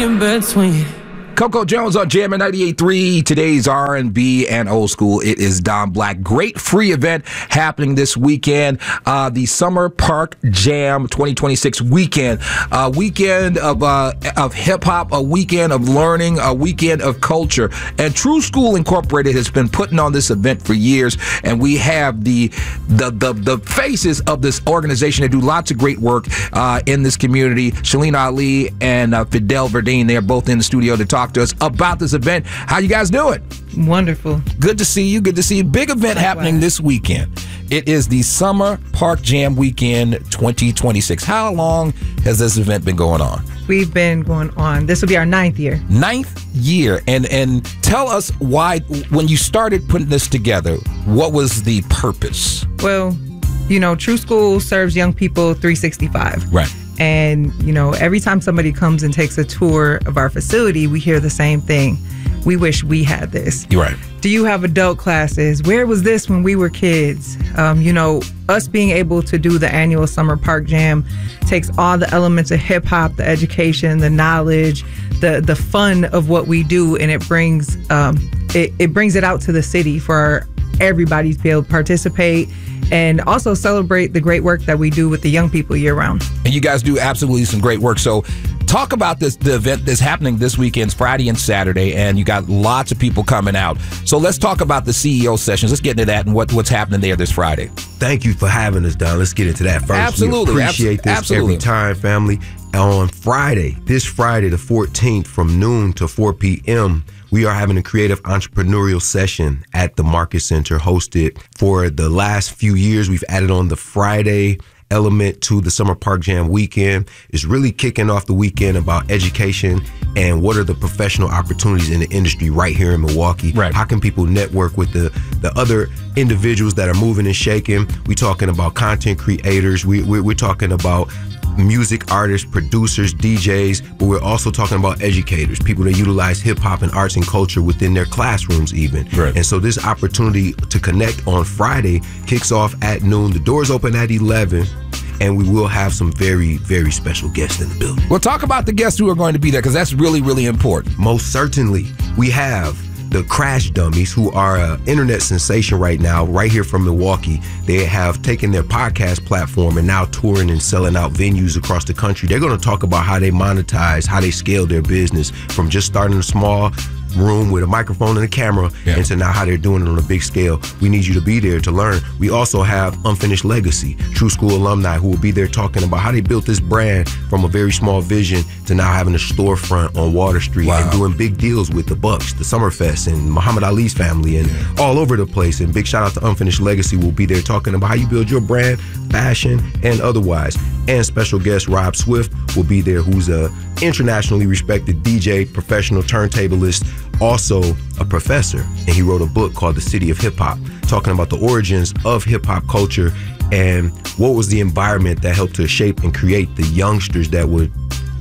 in between. Coco Jones on Jammin' 98.3. Today's R&B and old school. It is Don Black. Great free event happening this weekend. The Summer Park Jam 2026 weekend. A weekend of hip hop, a weekend of learning, a weekend of culture. And True School Incorporated has been putting on this event for years. And we have the faces of this organization that do lots of great work in this community. Shalene Ali and Fidel Verdine, they're both in the studio to talk to us about this event. How you guys doing? Wonderful. Good to see you. Good to see you. Big event happening this weekend. It is the Summer Park Jam Weekend 2026. How long has this event been going on? We've been going on. This will be our 9th year. 9th year. And tell us why, when you started putting this together, what was the purpose? Well, you know, True School serves young people 365. Right. And, you know, every time somebody comes and takes a tour of our facility, we hear the same thing. We wish we had this. You're right. Do you have adult classes? Where was this when we were kids? You know, us being able to do the annual Summer Park Jam takes all the elements of hip hop, the education, the knowledge, the fun of what we do, and it brings it out to the city for everybody to be able to participate and also celebrate the great work that we do with the young people year round. And you guys do absolutely some great work. So talk about the event that's happening this weekend, Friday and Saturday, and you got lots of people coming out. So let's talk about the CEO sessions. Let's get into that and what's happening there this Friday. Thank you for having us, Don. Let's get into that first. Absolutely. We appreciate this every time, family. On Friday, this Friday, the 14th, from noon to 4 p.m., we are having a creative entrepreneurial session at the Market Center, hosted for the last few years. We've added on the Friday element to the Summer Park Jam weekend. It's really kicking off the weekend about education and what are the professional opportunities in the industry right here in Milwaukee. Right. How can people network with the other individuals that are moving and shaking? We're talking about content creators. We're talking about music artists, producers, DJs, but we're also talking about educators, people that utilize hip hop and arts and culture within their classrooms even. Right. And so this opportunity to connect on Friday kicks off at noon. The doors open at 11. And we will have some very, very special guests in the building. Well, talk about the guests who are going to be there, because that's really, really important. Most certainly. We have the Crash Dummies, who are an internet sensation right now, right here from Milwaukee. They have taken their podcast platform and now touring and selling out venues across the country. They're going to talk about how they monetize, how they scale their business from just starting a small room with a microphone and a camera into now how they're doing it on a big scale. We need you to be there to learn. We also have Unfinished Legacy, True School alumni, who will be there talking about how they built this brand from a very small vision to now having a storefront on Water Street and doing big deals with the Bucks, the Summerfest, and Muhammad Ali's family, and all over the place. And big shout out to Unfinished Legacy. Will be there talking about how you build your brand, fashion, and otherwise. And special guest Rob Swift will be there, who's a internationally respected DJ, professional turntablist, also a professor. And he wrote a book called The City of Hip Hop, talking about the origins of hip hop culture and what was the environment that helped to shape and create the youngsters that would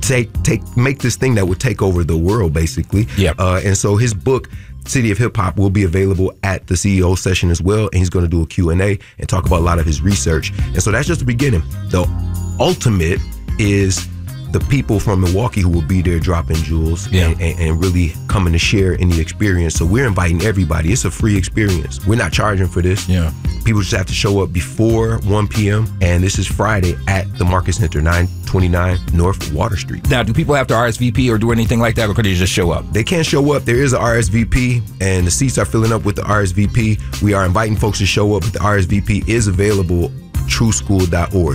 make this thing that would take over the world, basically. Yep. And so his book, City of Hip Hop, will be available at the CEO session as well, and he's going to do a Q&A and talk about a lot of his research. And so that's just the beginning. The ultimate is the people from Milwaukee who will be there dropping jewels and really coming to share in the experience. So we're inviting everybody. It's a free experience. We're not charging for this. Yeah. People just have to show up before 1 p.m. And this is Friday at the Market Center, 929 North Water Street. Now, do people have to RSVP or do anything like that, or could they just show up? They can't show up. There is a RSVP, and the seats are filling up with the RSVP. We are inviting folks to show up, but the RSVP is available trueschool.org,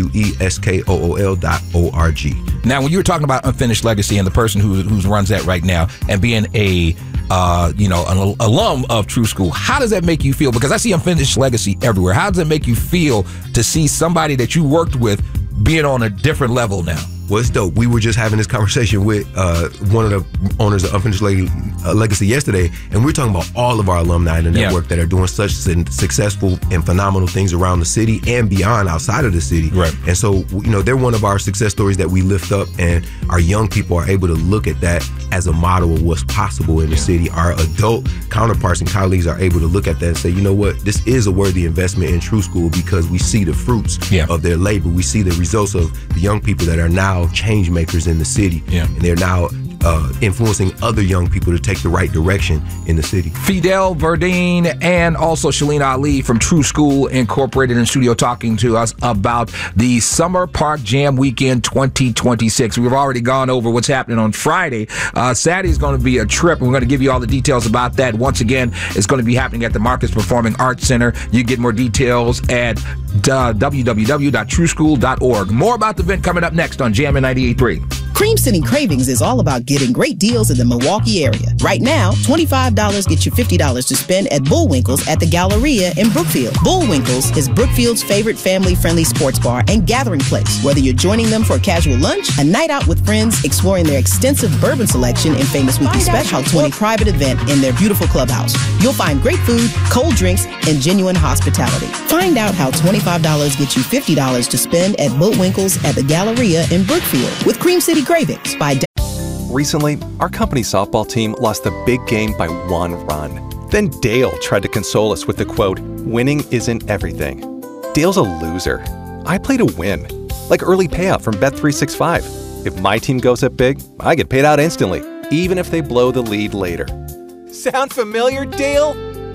TRUESKOOL.org. Now, when you were talking about Unfinished Legacy and the person who runs that right now, and being an alum of True School, how does that make you feel? Because I see Unfinished Legacy everywhere. How does it make you feel to see somebody that you worked with being on a different level now? Well, it's dope. We were just having this conversation with one of the owners of Unfinished Legacy yesterday, and we're talking about all of our alumni in the network that are doing such successful and phenomenal things around the city and beyond, outside of the city. Right. And so, you know, they're one of our success stories that we lift up, and our young people are able to look at that as a model of what's possible in the city. Our adult counterparts and colleagues are able to look at that and say, you know what, this is a worthy investment in True School, because we see the fruits of their labor. We see the results of the young people that are now change makers in the city, and they're now influencing other young people to take the right direction in the city. Fidel Verdine and also Shalene Ali from True School Incorporated in studio talking to us about the Summer Park Jam Weekend 2026. We've already gone over what's happening on Friday. Saturday is going to be a trip, and we're going to give you all the details about that. Once again, it's going to be happening at the Marcus Performing Arts Center. You get more details at www.trueschool.org. More about the event coming up next on Jammin' 98.3. Cream City Cravings is all about getting great deals in the Milwaukee area. Right now, $25 gets you $50 to spend at Bullwinkle's at the Galleria in Brookfield. Bullwinkle's is Brookfield's favorite family-friendly sports bar and gathering place. Whether you're joining them for a casual lunch, a night out with friends, exploring their extensive bourbon selection and famous weekly special, 20 private event in their beautiful clubhouse, you'll find great food, cold drinks, and genuine hospitality. Find out how $25 gets you $50 to spend at Bullwinkle's at the Galleria in Brookfield with Cream City Cravings by Recently, our company softball team lost the big game by 1 run. Then Dale tried to console us with the quote, "Winning isn't everything." Dale's a loser. I play to win, like early payout from Bet365. If my team goes up big, I get paid out instantly, even if they blow the lead later. Sound familiar, Dale?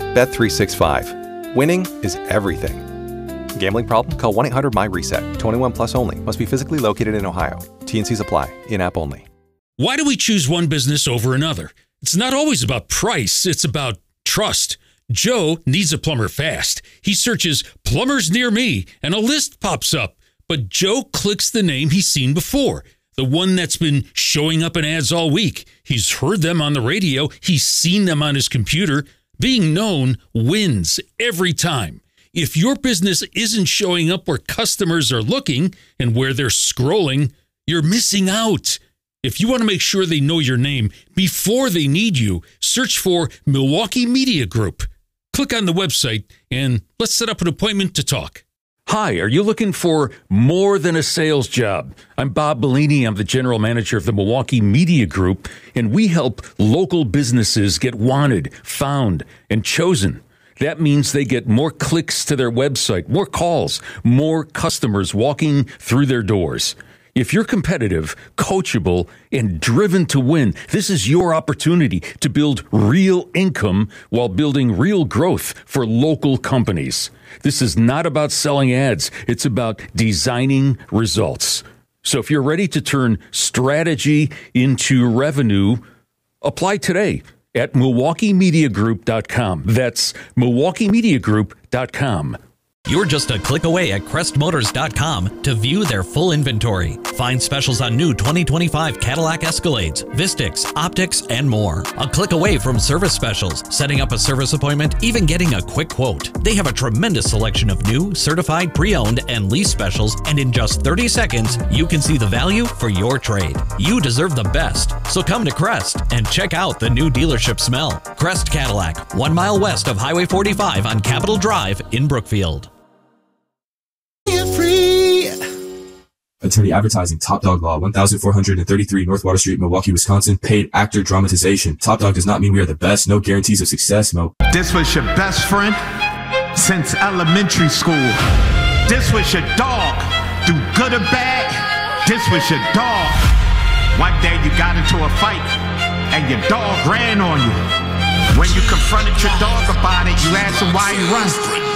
Bet365. Winning is everything. Gambling problem? Call 1-800-MY-RESET. 21 plus only. Must be physically located in Ohio. T&Cs apply. In-app only. Why do we choose one business over another? It's not always about price. It's about trust. Joe needs a plumber fast. He searches plumbers near me and a list pops up. But Joe clicks the name he's seen before. The one that's been showing up in ads all week. He's heard them on the radio. He's seen them on his computer. Being known wins every time. If your business isn't showing up where customers are looking and where they're scrolling, you're missing out. If you want to make sure they know your name before they need you, search for Milwaukee Media Group. Click on the website and let's set up an appointment to talk. Hi, are you looking for more than a sales job? I'm Bob Bellini. I'm the general manager of the Milwaukee Media Group, and we help local businesses get wanted, found, and chosen. That means they get more clicks to their website, more calls, more customers walking through their doors. If you're competitive, coachable, and driven to win, this is your opportunity to build real income while building real growth for local companies. This is not about selling ads. It's about designing results. So if you're ready to turn strategy into revenue, apply today at MilwaukeeMediaGroup.com. That's MilwaukeeMediaGroup.com. You're just a click away at CrestMotors.com to view their full inventory. Find specials on new 2025 Cadillac Escalades, Vistix, Optics, and more. A click away from service specials, setting up a service appointment, even getting a quick quote. They have a tremendous selection of new, certified, pre-owned, and lease specials, and in just 30 seconds, you can see the value for your trade. You deserve the best, so come to Crest and check out the new dealership smell. Crest Cadillac, 1 mile west of Highway 45 on Capitol Drive in Brookfield. Attorney Advertising, Top Dog Law, 1433 North Water Street, Milwaukee, Wisconsin. Paid actor dramatization. Top Dog does not mean we are the best. No guarantees of success, Mo. This was your best friend since elementary school. This was your dog. Do good or bad, this was your dog. One day you got into a fight and your dog ran on you. When you confronted your dog about it, you asked him why he run.